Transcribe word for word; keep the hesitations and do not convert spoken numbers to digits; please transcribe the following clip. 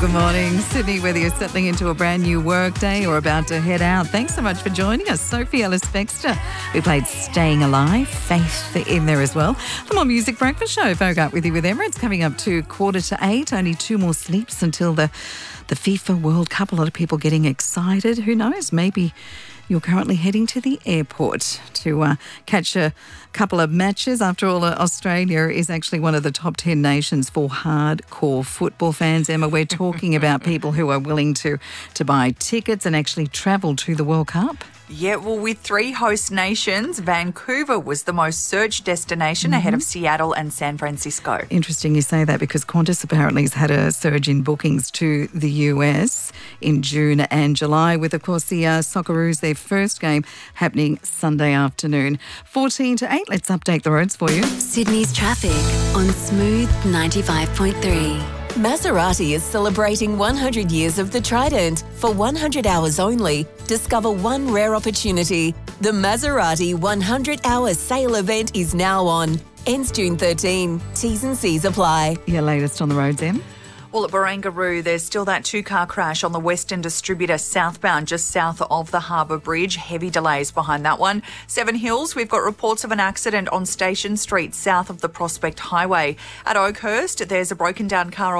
good morning, Sydney. Whether you're settling into a brand new work day or about to head out, thanks so much for joining us. Sophie Ellis-Bextor. We played Staying Alive, Faith in there as well. The More Music Breakfast Show, Vogue Up With You with Emma. It's coming up to quarter to eight. Only two more sleeps until the, the FIFA World Cup. A lot of people getting excited. Who knows? Maybe you're currently heading to the airport to uh, catch a couple of matches. After all, uh, Australia is actually one of the top ten nations for hardcore football fans. Emma, we're talking about people who are willing to, to buy tickets and actually travel to the World Cup. Yeah, well, with three host nations, Vancouver was the most searched destination mm-hmm. ahead of Seattle and San Francisco. Interesting you say that, because Qantas apparently has had a surge in bookings to the U S in June and July, with, of course, the uh, Socceroos, their first game happening Sunday afternoon. fourteen to eight, let's update the roads for you. Sydney's traffic on Smooth ninety-five point three. Maserati is celebrating one hundred years of the Trident. For one hundred hours only, discover one rare opportunity. The Maserati one hundred hour sale event is now on. Ends June thirteenth. T's and C's apply. Your latest on the roads, Em? Well, at Barangaroo, there's still that two-car crash on the Western Distributor southbound, just south of the Harbour Bridge. Heavy delays behind that one. Seven Hills, we've got reports of an accident on Station Street, south of the Prospect Highway. At Oakhurst, there's a broken-down car